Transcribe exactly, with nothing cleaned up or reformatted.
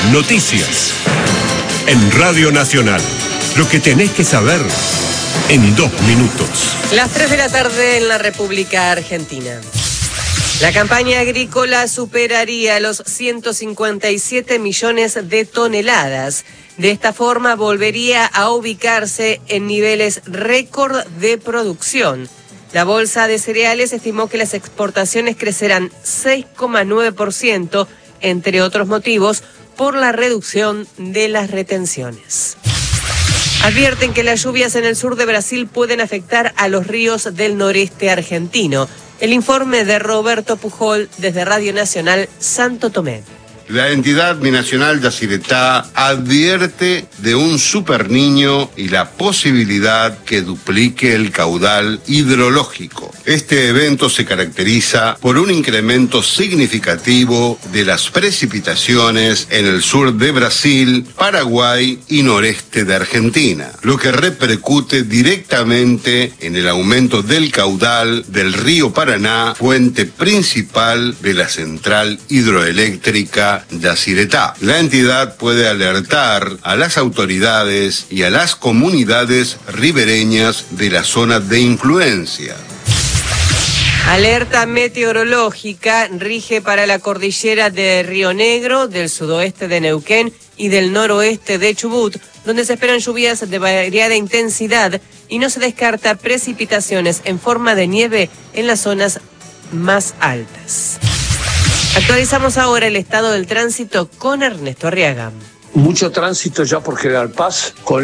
Noticias. En Radio Nacional. Lo que tenés que saber en dos minutos. Las tres de la tarde en la República Argentina. La campaña agrícola superaría los ciento cincuenta y siete millones de toneladas. De esta forma volvería a ubicarse en niveles récord de producción. La Bolsa de Cereales estimó que las exportaciones crecerán seis coma nueve por ciento, entre otros motivos, por la reducción de las retenciones. Advierten que las lluvias en el sur de Brasil pueden afectar a los ríos del noreste argentino. El informe de Roberto Pujol desde Radio Nacional Santo Tomé. La entidad binacional Yacyretá advierte de un superniño y la posibilidad que duplique el caudal hidrológico. Este evento se caracteriza por un incremento significativo de las precipitaciones en el sur de Brasil, Paraguay y noreste de Argentina, lo que repercute directamente en el aumento del caudal del río Paraná, fuente principal de la central hidroeléctrica Yacyretá. La entidad puede alertar a las autoridades y a las comunidades ribereñas de la zona de influencia. Alerta meteorológica rige para la cordillera de Río Negro, del sudoeste de Neuquén y del noroeste de Chubut, donde se esperan lluvias de variada intensidad y no se descarta precipitaciones en forma de nieve en las zonas más altas. Actualizamos ahora el estado del tránsito con Ernesto Arriaga. Mucho tránsito ya por General Paz, con